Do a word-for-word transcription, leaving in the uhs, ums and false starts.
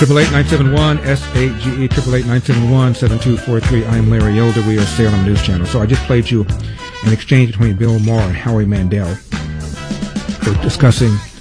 Triple eight nine seven one S A G E triple eight nine seven one seven two four three. I am Larry Elder. We are Salem News Channel. So I just played you an exchange between Bill Maher and Howie Mandel for discussing